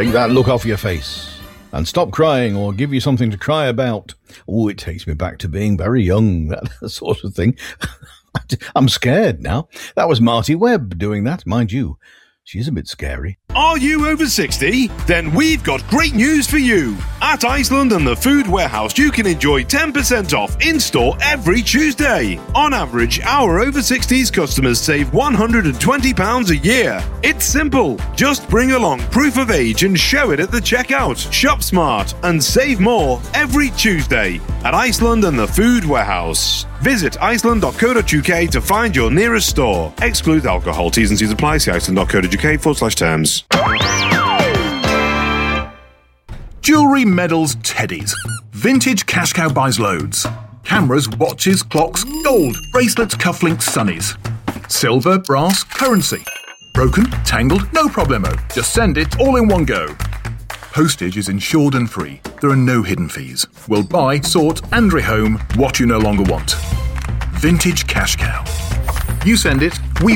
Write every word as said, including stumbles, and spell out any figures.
Take that look off your face and stop crying or give you something to cry about. Oh, it takes me back to being very young, that sort of thing. I'm scared now. That was Marty Webb doing that, mind you. She's a bit scary. Are you over sixty? Then we've got great news for you. At Iceland and the Food Warehouse, you can enjoy ten percent off in-store every Tuesday. On average, our over sixties customers save one hundred twenty pounds a year. It's simple. Just bring along proof of age and show it at the checkout. Shop smart and save more every Tuesday at Iceland and the Food Warehouse. Visit iceland dot co dot uk to find your nearest store. Exclude alcohol. T's and C's apply. See iceland dot co dot uk forward slash terms. Jewellery, medals, teddies. Vintage Cash Cow buys loads. Cameras, watches, clocks, gold, bracelets, cufflinks, sunnies. Silver, brass, currency. Broken, tangled, no problemo. Just send it all in one go. Postage is insured and free. There are no hidden fees. We'll buy, sort and rehome what you no longer want. Vintage Cash Cow. You send it, we